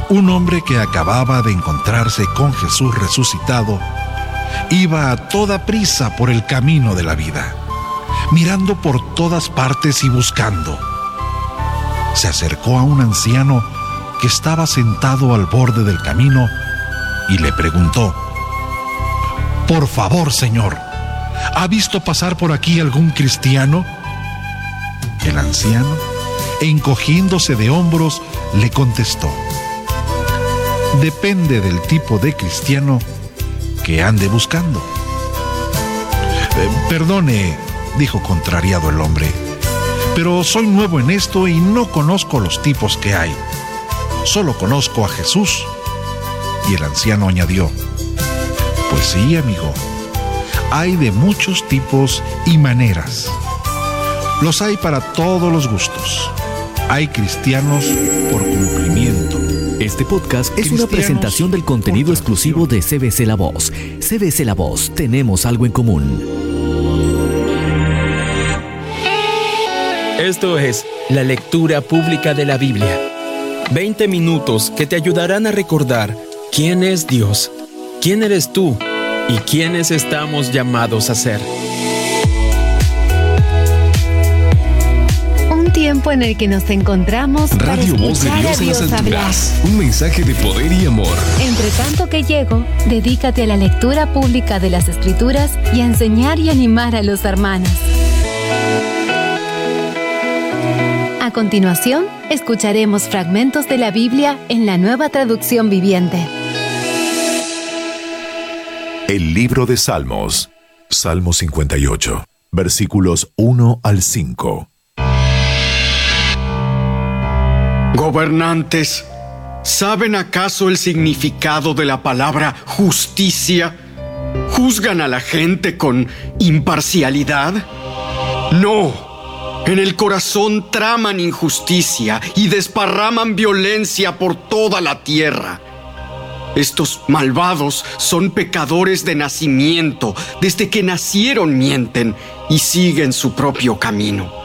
Un hombre que acababa de encontrarse con Jesús resucitado iba a toda prisa por el camino de la vida, mirando por todas partes y buscando. Se acercó a un anciano que estaba sentado al borde del camino y le preguntó: «Por favor, señor, ¿ha visto pasar por aquí algún cristiano?». El anciano, encogiéndose de hombros, le contestó: «Depende del tipo de cristiano que ande buscando». «Perdone», dijo contrariado el hombre, «pero soy nuevo en esto y no conozco los tipos que hay. Solo conozco a Jesús». Y el anciano añadió: «Pues sí, amigo, hay de muchos tipos y maneras. Los hay para todos los gustos. Hay cristianos por cumplimiento». Este podcast es una presentación del contenido exclusivo de CBC La Voz. CBC La Voz, tenemos algo en común. Esto es la lectura pública de la Biblia. 20 minutos que te ayudarán a recordar quién es Dios, quién eres tú y quiénes estamos llamados a ser. Un tiempo en el que nos encontramos para Radio Voz de escuchar a Dios en las Dios hablar. alturas. Un mensaje de poder y amor. Entre tanto que llego, dedícate a la lectura pública de las Escrituras y a enseñar y animar a los hermanos. A continuación, escucharemos fragmentos de la Biblia en la Nueva Traducción Viviente. El libro de Salmos, Salmo 58, versículos 1 al 5. Gobernantes, ¿saben acaso el significado de la palabra justicia? ¿Juzgan a la gente con imparcialidad? No. En el corazón traman injusticia y desparraman violencia por toda la tierra. Estos malvados son pecadores de nacimiento. Desde que nacieron mienten y siguen su propio camino.